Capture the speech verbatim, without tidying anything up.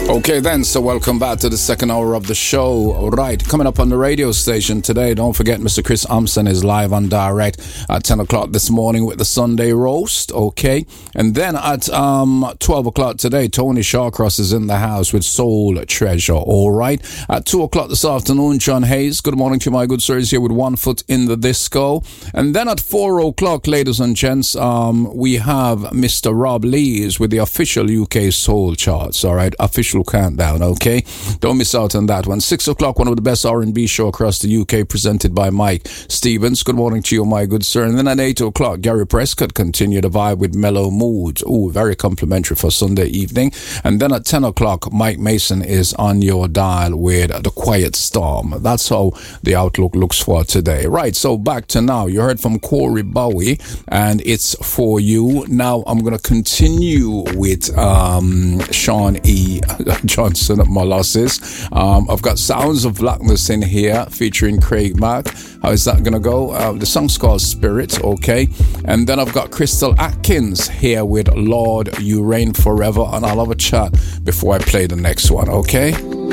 Okay then, so welcome back to the second hour of the show. All right, coming up on the radio station today, don't forget Mister Chris Umson is live on direct at ten o'clock this morning with the Sunday Roast, okay? And then at um twelve o'clock today, Tony Shawcross is in the house with Soul Treasure, all right? At two o'clock this afternoon, John Hayes, good morning to you, my good sirs, here with One Foot in the Disco. And then at four o'clock, ladies and gents, um, we have Mister Rob Lees with the official U K Soul Charts, all right? Official countdown, okay? Don't miss out on that one. Six o'clock, one of the best R and B show across the U K, presented by Mike Stevens. Good morning to you, my good sir. And then at eight o'clock, Gary Prescott continue the vibe with Mellow Moods. Ooh, very complimentary for Sunday evening. And then at ten o'clock, Mike Mason is on your dial with The Quiet Storm. That's how the outlook looks for today. Right, so back to now. You heard from Corey Bowie, and it's For You. Now I'm going to continue with um, Sean E. Johnson at Molasses. Um, I've got Sounds of Blackness in here featuring Craig Mack. How is that going to go? Uh, the song's called Spirit, okay? And then I've got Crystal Atkins here with Lord, You Reign Forever. And I'll have a chat before I play the next one, okay?